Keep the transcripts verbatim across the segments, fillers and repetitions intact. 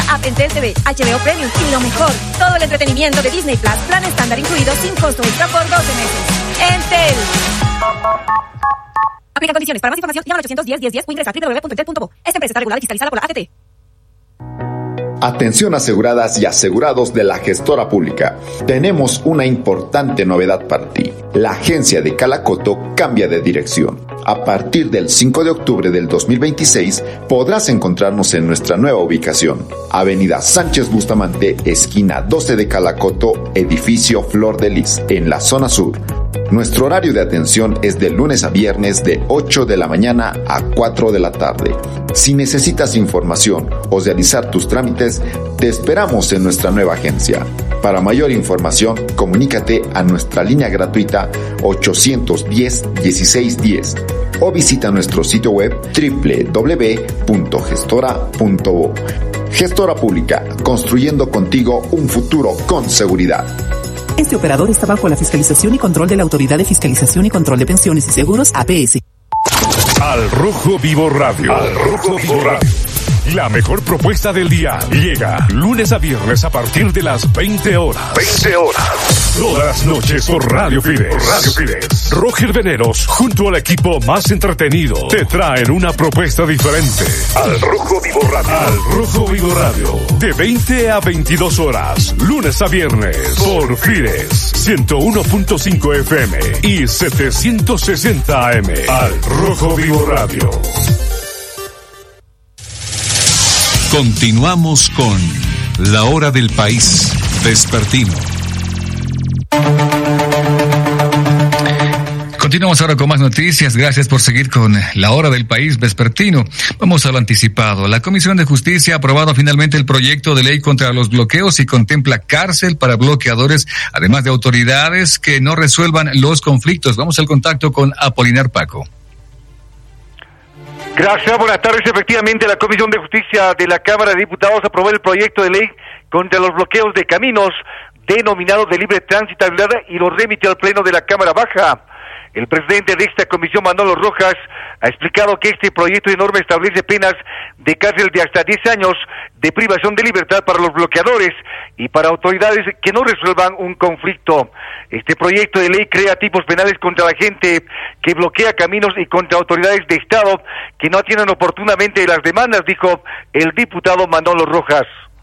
app Entel T V, H B O Premium y lo mejor, todo el entretenimiento de Disney Plus, plan estándar incluido sin costo extra por doce meses. Entel. Aplica condiciones. Para más información, llama al ochocientos diez, diez, diez o ingresa a doble u doble u doble u punto entel punto bo. Esta empresa está regulada y fiscalizada por la A T T. Atención aseguradas y asegurados de la gestora pública. Tenemos una importante novedad para ti. La agencia de Calacoto cambia de dirección. A partir del cinco de octubre del dos mil veintiséis podrás encontrarnos en nuestra nueva ubicación. Avenida Sánchez Bustamante, esquina doce de Calacoto, edificio Flor de Lis, en la zona sur. Nuestro horario de atención es de lunes a viernes de ocho de la mañana a cuatro de la tarde. Si necesitas información o realizar tus trámites, te esperamos en nuestra nueva agencia. Para mayor información, comunícate a nuestra línea gratuita ochocientos diez, dieciséis diez o visita nuestro sitio web doble u doble u doble u punto gestora punto bo. Gestora Pública, construyendo contigo un futuro con seguridad. Este operador está bajo la fiscalización y control de la Autoridad de Fiscalización y Control de Pensiones y Seguros, A P S. Al Rojo Vivo Radio. Al Rojo Vivo Radio. La mejor propuesta del día llega lunes a viernes a partir de las veinte horas. veinte horas. Todas las noches por Radio Fides. Por Radio Fides. Roger Veneros, junto al equipo más entretenido, te traen una propuesta diferente. Al Rojo Vivo Radio. Al Rojo Vivo Radio. De veinte a veintidós horas. Lunes a viernes. Por Fides. ciento uno punto cinco F M y setecientos sesenta A M. Al Rojo Vivo Radio. Continuamos con La Hora del País Vespertino. Continuamos ahora con más noticias. Gracias por seguir con La Hora del País Vespertino. Vamos a lo anticipado. La Comisión de Justicia ha aprobado finalmente el proyecto de ley contra los bloqueos y contempla cárcel para bloqueadores, además de autoridades que no resuelvan los conflictos. Vamos al contacto con Apolinar Paco. Gracias, buenas tardes. Efectivamente, la Comisión de Justicia de la Cámara de Diputados aprobó el proyecto de ley contra los bloqueos de caminos denominado de libre transitabilidad y lo remitió al Pleno de la Cámara Baja. El presidente de esta comisión, Manolo Rojas, ha explicado que este proyecto de norma establece penas de cárcel de hasta diez años de privación de libertad para los bloqueadores y para autoridades que no resuelvan un conflicto. Este proyecto de ley crea tipos penales contra la gente que bloquea caminos y contra autoridades de Estado que no atienden oportunamente las demandas, dijo el diputado Manolo Rojas.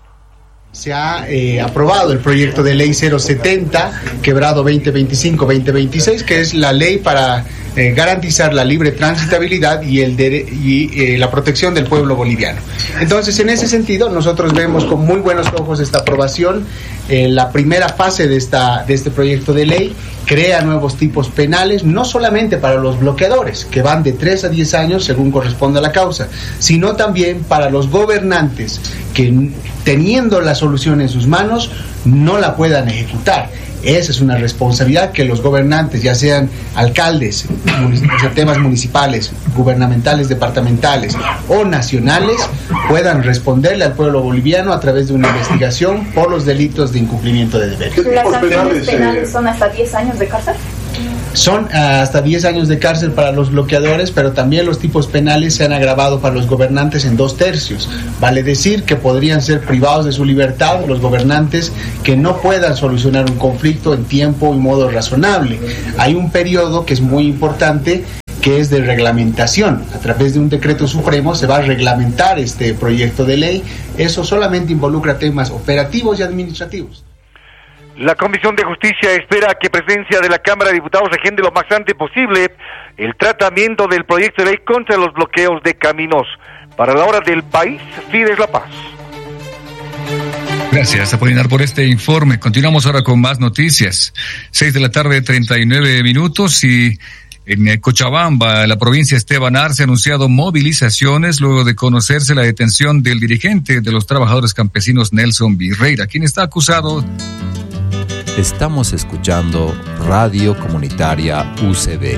Se ha eh, aprobado el proyecto de ley cero setenta, quebrado veinte veinticinco veinte veintiséis, que es la ley para eh, garantizar la libre transitabilidad y, el de, y eh, la protección del pueblo boliviano. Entonces, en ese sentido, nosotros vemos con muy buenos ojos esta aprobación. Eh, la primera fase de, esta, de este proyecto de ley crea nuevos tipos penales, no solamente para los bloqueadores, que van de tres a diez años según corresponda a la causa, sino también para los gobernantes que, teniendo la solución en sus manos, no la puedan ejecutar. Esa es una responsabilidad que los gobernantes, ya sean alcaldes, o sea, temas municipales, gubernamentales, departamentales o nacionales, puedan responderle al pueblo boliviano a través de una investigación por los delitos de incumplimiento de deberes. ¿Las sanciones penales son hasta diez años de cárcel? Son uh, hasta diez años de cárcel para los bloqueadores, pero también los tipos penales se han agravado para los gobernantes en dos tercios. Vale decir que podrían ser privados de su libertad los gobernantes que no puedan solucionar un conflicto en tiempo y modo razonable. Hay un periodo que es muy importante, que es de reglamentación. A través de un decreto supremo se va a reglamentar este proyecto de ley. Eso solamente involucra temas operativos y administrativos. La Comisión de Justicia espera que presencia de la Cámara de Diputados agende lo más antes posible el tratamiento del proyecto de ley contra los bloqueos de caminos. Para La Hora del País, Fides La Paz. Gracias, Apolinar, por este informe. Continuamos ahora con más noticias. Seis de la tarde, treinta y nueve minutos, y en Cochabamba, la provincia Esteban Arce ha anunciado movilizaciones luego de conocerse la detención del dirigente de los trabajadores campesinos, Nelson Virreira, quien está acusado. Estamos escuchando Radio Comunitaria U C B.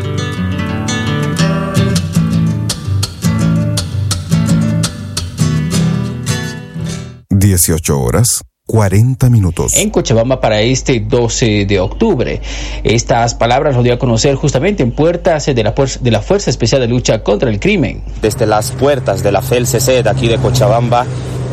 dieciocho horas, cuarenta minutos. En Cochabamba para este doce de octubre. Estas palabras lo dio a conocer justamente en puertas de la, de la Fuerza Especial de Lucha contra el Crimen. Desde las puertas de la F E L C C de aquí de Cochabamba,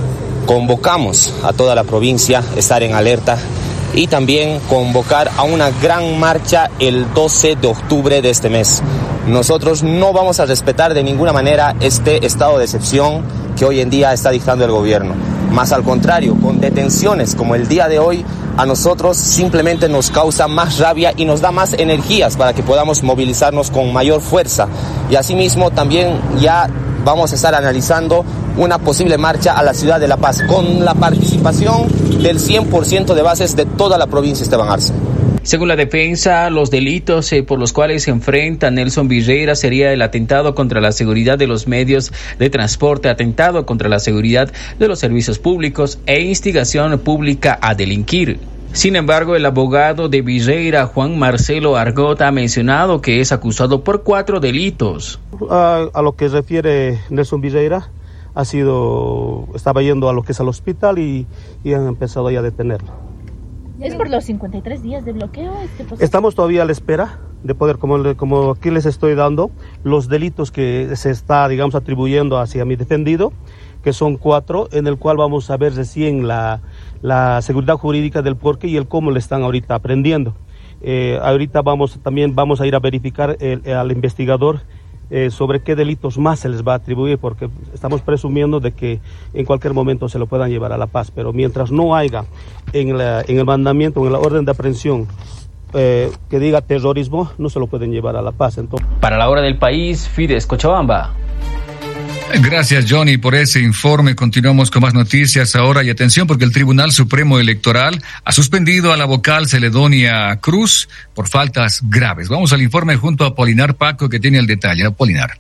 convocamos a toda la provincia a estar en alerta y también convocar a una gran marcha el doce de octubre de este mes. Nosotros no vamos a respetar de ninguna manera este estado de excepción que hoy en día está dictando el gobierno. Más al contrario, con detenciones como el día de hoy, a nosotros simplemente nos causa más rabia y nos da más energías para que podamos movilizarnos con mayor fuerza. Y asimismo también ya vamos a estar analizando una posible marcha a la ciudad de La Paz con la participación del cien por ciento de bases de toda la provincia Esteban Arce. Según la defensa, los delitos eh, por los cuales se enfrenta Nelson Virreira sería el atentado contra la seguridad de los medios de transporte, atentado contra la seguridad de los servicios públicos e instigación pública a delinquir. Sin embargo, el abogado de Virreira, Juan Marcelo Argot, ha mencionado que es acusado por cuatro delitos. A, a lo que refiere Nelson Virreira, ha sido, estaba yendo a lo que es al hospital y, y han empezado ya a detenerlo. ¿Es por los cincuenta y tres días de bloqueo? Este Estamos todavía a la espera de poder, como, como aquí les estoy dando, los delitos que se está, digamos, atribuyendo hacia mi defendido, que son cuatro, en el cual vamos a ver recién la, la seguridad jurídica del porqué y el cómo le están ahorita aprendiendo. Eh, ahorita vamos también vamos a ir a verificar el, el, al investigador Eh, sobre qué delitos más se les va a atribuir, porque estamos presumiendo de que en cualquier momento se lo puedan llevar a La Paz, pero mientras no haya en, la, en el mandamiento, en la orden de aprehensión eh, que diga terrorismo, no se lo pueden llevar a La Paz. Entonces... Para la hora del país, Fides Cochabamba. Gracias, Johnny, por ese informe. Continuamos con más noticias ahora y atención porque el Tribunal Supremo Electoral ha suspendido a la vocal Celedonia Cruz por faltas graves. Vamos al informe junto a Apolinar Paco, que tiene el detalle. Apolinar.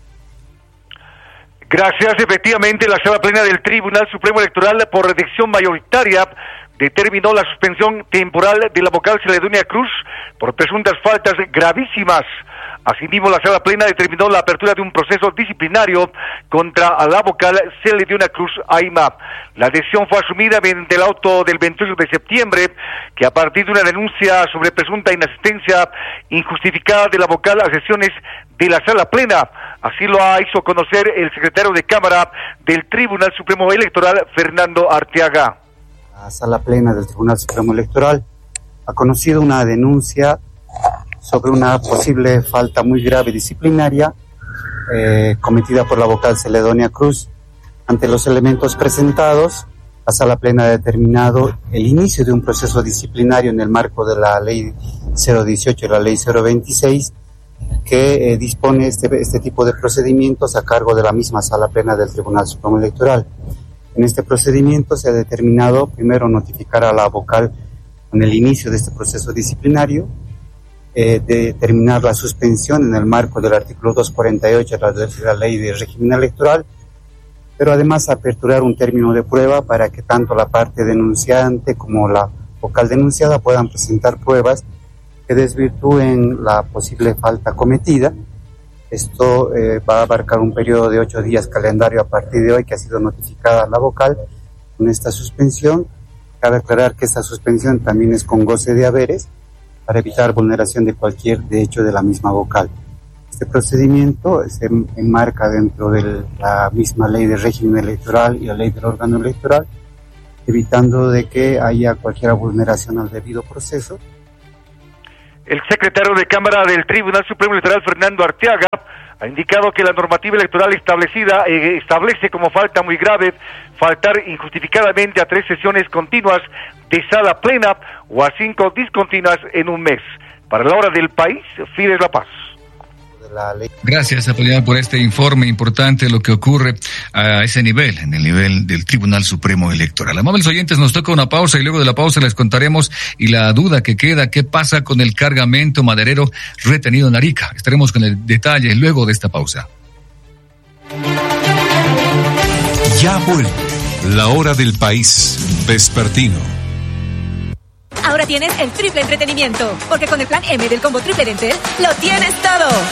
Gracias. Efectivamente, la Sala Plena del Tribunal Supremo Electoral, por decisión mayoritaria, determinó la suspensión temporal de la vocal Celedonia Cruz por presuntas faltas gravísimas. Asimismo, la Sala Plena determinó la apertura de un proceso disciplinario contra la vocal Celedonia Cruz Aima. La decisión fue asumida mediante el auto del veintiocho de septiembre, que a partir de una denuncia sobre presunta inasistencia injustificada de la vocal a sesiones de la Sala Plena. Así lo hizo conocer el secretario de Cámara del Tribunal Supremo Electoral, Fernando Arteaga. La Sala Plena del Tribunal Supremo Electoral ha conocido una denuncia sobre una posible falta muy grave disciplinaria eh, cometida por la vocal Celedonia Cruz. Ante los elementos presentados, la Sala Plena ha determinado el inicio de un proceso disciplinario en el marco de la Ley cero dieciocho y la Ley cero veintiséis, que eh, dispone este, este tipo de procedimientos a cargo de la misma Sala Plena del Tribunal Supremo Electoral. En este procedimiento se ha determinado primero notificar a la vocal con el inicio de este proceso disciplinario, Eh, de determinar la suspensión en el marco del artículo doscientos cuarenta y ocho de la Ley de Régimen Electoral, pero además aperturar un término de prueba para que tanto la parte denunciante como la vocal denunciada puedan presentar pruebas que desvirtúen la posible falta cometida. Esto eh, va a abarcar un periodo de ocho días calendario a partir de hoy, que ha sido notificada la vocal con esta suspensión. Cabe aclarar que esta suspensión también es con goce de haberes, para evitar vulneración de cualquier derecho de la misma vocal. Este procedimiento se enmarca dentro de la misma Ley de Régimen Electoral y la Ley del Órgano Electoral, evitando de que haya cualquier vulneración al debido proceso. El secretario de Cámara del Tribunal Supremo Electoral, Fernando Arteaga, ha indicado que la normativa electoral establecida eh, establece como falta muy grave faltar injustificadamente a tres sesiones continuas de sala plena o a cinco discontinuas en un mes. Para la hora del país, Fides La Paz. Gracias, Apolinar, por este informe importante, lo que ocurre a ese nivel, en el nivel del Tribunal Supremo Electoral. Amables oyentes, nos toca una pausa y luego de la pausa les contaremos y la duda que queda, qué pasa con el cargamento maderero retenido en Arica. Estaremos con el detalle luego de esta pausa. Ya vuelve la hora del país vespertino. Ahora tienes el triple entretenimiento, porque con el plan M del combo triple de Entel lo tienes todo.